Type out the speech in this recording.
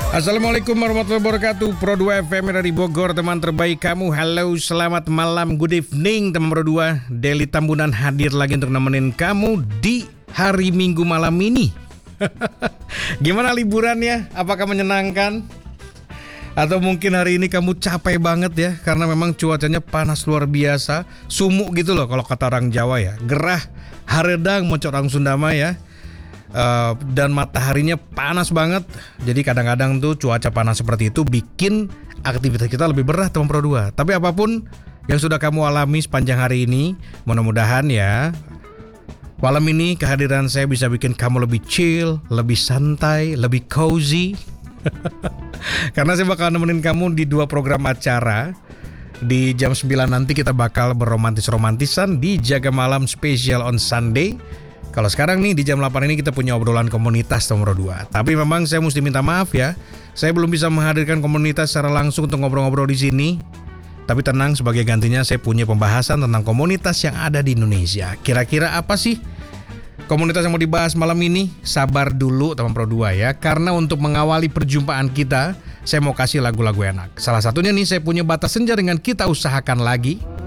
Assalamualaikum warahmatullahi wabarakatuh. Pro 2 FM dari Bogor, teman terbaik kamu. Halo, selamat malam, good evening teman Pro 2. Deli Tambunan hadir lagi untuk nemenin kamu di hari Minggu malam ini. Gimana liburannya? Apakah menyenangkan? Atau mungkin hari ini kamu capek banget ya, karena memang cuacanya panas luar biasa, sumuk gitu loh kalau kata orang Jawa ya. Gerah, haredang, mocok orang Sunda mah ya. Dan mataharinya panas banget. Jadi kadang-kadang tuh cuaca panas seperti itu bikin aktivitas kita lebih berat teman Pro 2. Tapi apapun yang sudah kamu alami sepanjang hari ini, mudah-mudahan ya malam ini kehadiran saya bisa bikin kamu lebih chill, lebih santai, lebih cozy. Karena saya bakal nemenin kamu di 2 program acara. Di jam 9 nanti kita bakal berromantis-romantisan di Jaga Malam Special on Sunday. Kalau sekarang nih di jam 8 ini kita punya obrolan komunitas nomor 2. Tapi memang saya mesti minta maaf ya, saya belum bisa menghadirkan komunitas secara langsung untuk ngobrol-ngobrol di sini. Tapi tenang, sebagai gantinya saya punya pembahasan tentang komunitas yang ada di Indonesia. Kira-kira apa sih komunitas yang mau dibahas malam ini? Sabar dulu teman Pro 2 ya, karena untuk mengawali perjumpaan kita, saya mau kasih lagu-lagu enak. Salah satunya nih, saya punya Batas Senja dengan Kita Usahakan Lagi.